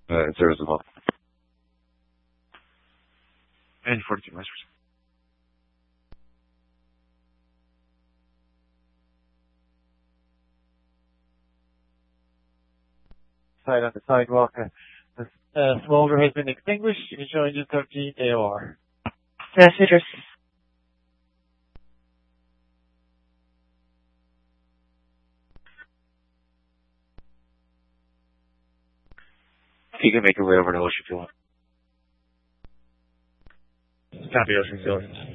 It's there as well. And 42 miles Side on the sidewalk. The smolder has been extinguished. You can join your 13 AOR. Passengers. You can make your way over to Ocean Fuel. Copy, Ocean Field.